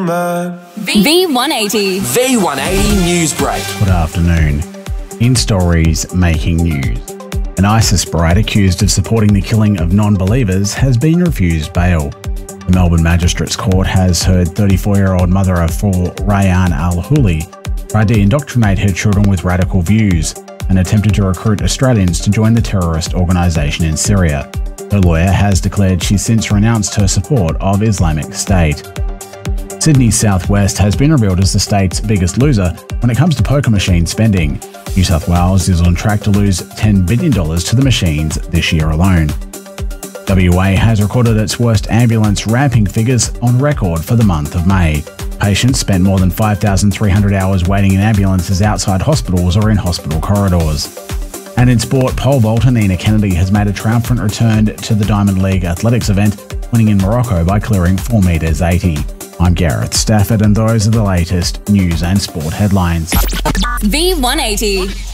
mad. V180. V180 News Break. Good afternoon. In stories making news. An ISIS bride accused of supporting the killing of non-believers has been refused bail. The Melbourne Magistrates Court has heard 34-year-old mother of four Rayyan Al-Huli tried to indoctrinate her children with radical views and attempted to recruit Australians to join the terrorist organisation in Syria. Her lawyer has declared she's since renounced her support of Islamic State. Sydney's southwest has been revealed as the state's biggest loser when it comes to poker machine spending. New South Wales is on track to lose $10 billion to the machines this year alone. WA has recorded its worst ambulance ramping figures on record for the month of May. Patients spent more than 5,300 hours waiting in ambulances outside hospitals or in hospital corridors. And in sport, pole vaulter Nina Kennedy has made a triumphant return to the Diamond League athletics event, winning in Morocco by clearing 4 metres 80. I'm Gareth Stafford, and those are the latest news and sport headlines. V180.